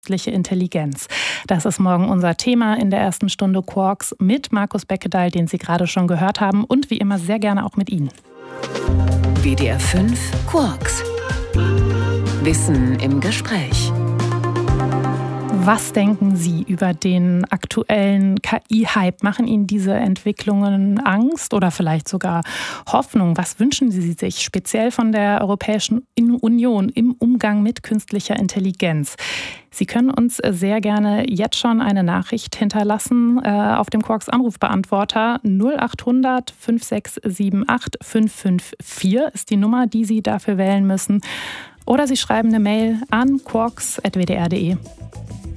künstliche Intelligenz. Das ist morgen unser Thema in der ersten Stunde Quarks mit Markus Beckedahl, den Sie gerade schon gehört haben, und wie immer sehr gerne auch mit Ihnen. WDR 5 Quarks. Wissen im Gespräch. Was denken Sie über den aktuellen KI-Hype? Machen Ihnen diese Entwicklungen Angst oder vielleicht sogar Hoffnung? Was wünschen Sie sich speziell von der Europäischen Union im Umgang mit künstlicher Intelligenz? Sie können uns sehr gerne jetzt schon eine Nachricht hinterlassen auf dem Quarks Anrufbeantworter 0800 5678 554 ist die Nummer, die Sie dafür wählen müssen. Oder Sie schreiben eine Mail an quarks@wdr.de.